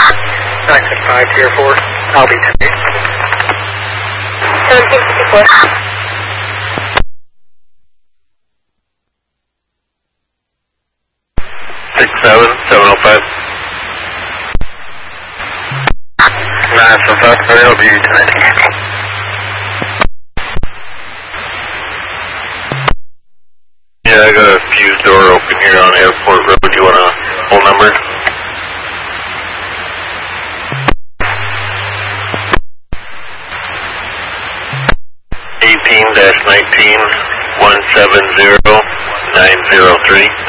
965 Tier 4, I'll be 10. 1754. 705. 975, I'll be 10. Yeah, I got a fuse door open here on Airport Road. Do you want a full number? 18-19-170903.